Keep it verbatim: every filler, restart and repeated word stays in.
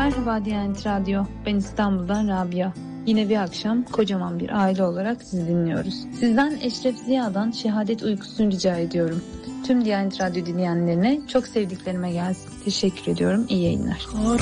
Merhaba Diyanet Radyo, ben İstanbul'dan Rabia. Yine bir akşam kocaman bir aile olarak sizi dinliyoruz. Sizden Eşref Ziya'dan Şehadet Uykusunu rica ediyorum. Tüm Diyanet Radyo dinleyenlerine çok sevdiklerime gelsin. Teşekkür ediyorum, iyi yayınlar.